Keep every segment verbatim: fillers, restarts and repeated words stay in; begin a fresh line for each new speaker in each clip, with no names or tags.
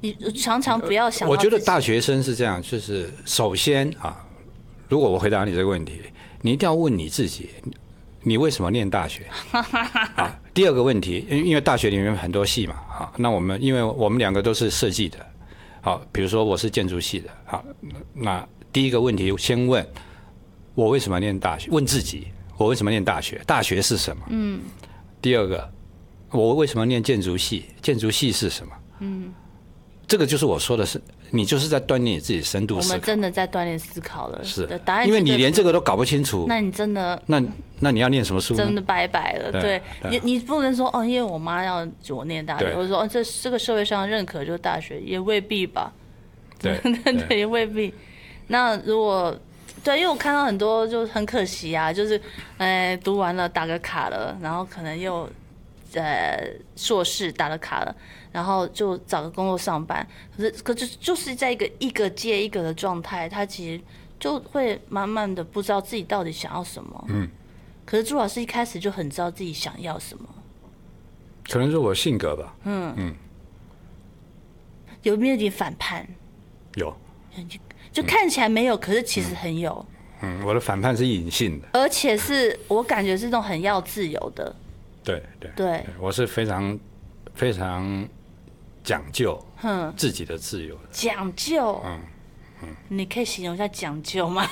你常常不要想到。
我觉得大学生是这样，就是首先啊，如果我回答你这个问题，你一定要问你自己，你为什么念大学？啊，第二个问题，因为大学里面有很多系嘛，啊，那我们因为我们两个都是设计的，好，比如说我是建筑系的，好，那第一个问题先问我为什么念大学？问自己，我为什么念大学？大学是什么？嗯。第二个，我为什么念建筑系？建筑系是什么？嗯。这个就是我说的是，你就是在锻炼你自己深度思考。
我们真的在锻炼思考了，
是
的答案，
因为你连这个都搞不清楚，
那你真的
那那你要念什么书呢？
真的拜拜了。对，对你你不能说哦，因为我妈要我念大学，或者说哦，这这个社会上认可就是大学，也未必吧。
对
对，也未必。那如果对，因为我看到很多就很可惜啊，就是呃读完了打个卡了，然后可能又呃硕士打了卡了。然后就找个工作上班，可是可是就是在一个一个接一个的状态，他其实就会慢慢的不知道自己到底想要什么。嗯，可是朱老师一开始就很知道自己想要什么，
可能是我性格吧。嗯嗯，
有没有点反叛？
有，
就看起来没有，可是其实很有。
嗯，我的反叛是隐性的，
而且是我感觉是那种很要自由的。
对对
对，
我是非常非常。讲究自己的自由，
讲究，嗯嗯，你可以形容一下讲究吗？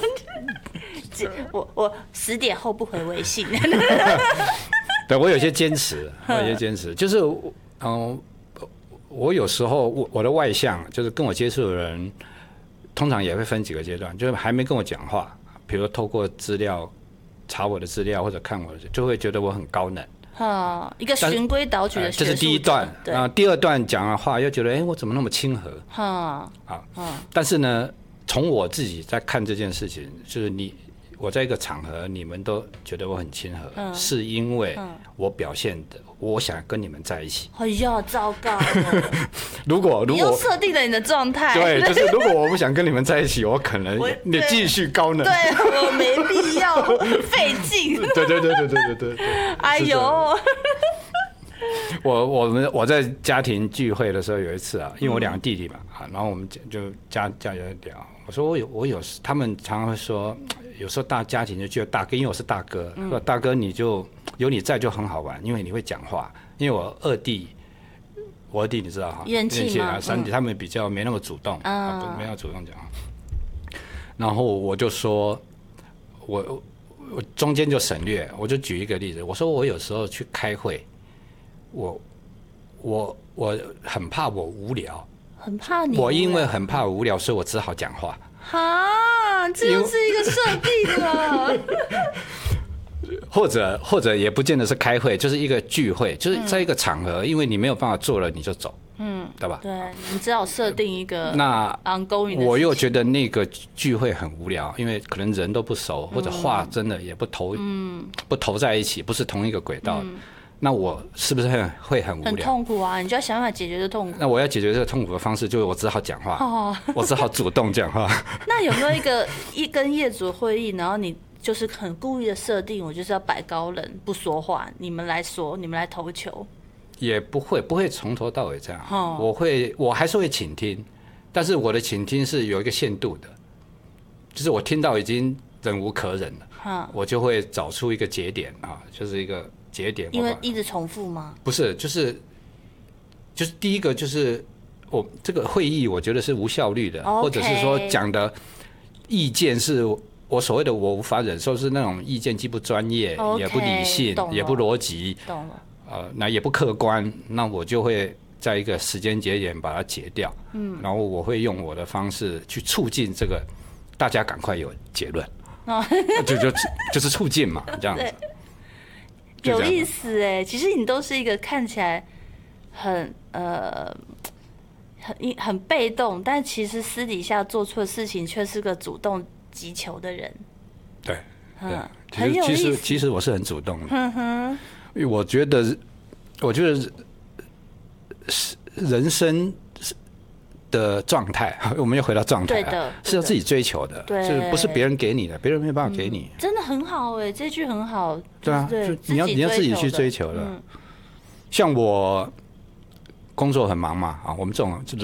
我我十点后不回微信。
对，我有些坚持，我有些坚持，就是嗯，我有时候我我的外向，就是跟我接触的人，通常也会分几个阶段，就是还没跟我讲话，比如透过资料查我的资料或者看我的，就会觉得我很高冷。
啊，一个循规蹈矩的学术，
这是第一段。啊，第二段讲的话又觉得，哎，我怎么那么亲和？
啊，
啊，但是呢，从我自己在看这件事情，就是你我在一个场合，你们都觉得我很亲和，嗯、是因为我表现的，我想跟你们在一起。
哎呀，糟糕！
如果如果你
又设定了你的状态，
对，就是如果我不想跟你们在一起，我可能你继续高冷，
对我没必要费劲。
对对对对对对对。
哎呦！
我我们我在家庭聚会的时候有一次啊，因为我两个弟弟嘛，啊，然后我们就家家里在聊，我说我有我有，他们常常会说，有时候大家庭就觉得大哥，因为我是大哥，说大哥你就有你在就很好玩，因为你会讲话，因为我二弟，我二弟你知道哈，
怨气嘛，
三弟他们比较没那么主动，啊，没那么主动讲话，然后我就说，我我中间就省略，我就举一个例子，我说我有时候去开会。我我我很怕我无聊，
很怕你。
我因为很怕无聊，所以我只好讲话。
哈，这又是一个设定了。
或者或者也不见得是开会，就是一个聚会，就是在一个场合，因为你没有办法做了，你就走，嗯，对吧？
对，你只好设定一个
那
ongoing 的。
我又觉得那个聚会很无聊，因为可能人都不熟，或者话真的也不投，嗯，不投在一起，不是同一个轨道。嗯，那我是不是很会很无聊？
很痛苦啊！你就要想办法解决这痛苦。
那我要解决这个痛苦的方式，就是我只好讲话，哦、我只好主动讲话。
那有没有一个一跟业主会议，然后你就是很故意的设定，我就是要摆高冷不说话，你们来说，你们来投球？
也不会，不会从头到尾这样。哦、我会，我还是会倾听，但是我的倾听是有一个限度的，就是我听到已经忍无可忍了，嗯、我就会找出一个节点啊，就是一个。节点，
因为一直重复吗？
不是，就是就是第一个就是我这个会议，我觉得是无效率的，
okay.
或者是说讲的意见是我所谓的我无法忍受，是那种意见既不专业，
okay,
也不理性，也不逻辑，
懂了，
呃，那也不客观，那我就会在一个时间节点把它解掉，嗯，然后我会用我的方式去促进这个大家赶快有结论，哦、就就就是促进嘛，这样子。
有意思哎，其实你都是一个看起来很呃很很被动，但其实私底下做错的事情却是个主动击球的人。
对，
嗯，
很有意思。其实其实我是很主动的，嗯哼，因为我觉得我觉得人生的状态，我们又回到状态，
对的，
是要自己追求的，
对，
就是不是别人给你的，别人没有办法给你。
嗯、真的很好哎，这句很好。
对啊，
对，
你要你要自己去追求的。嗯、像我工作很忙嘛，啊，我们这种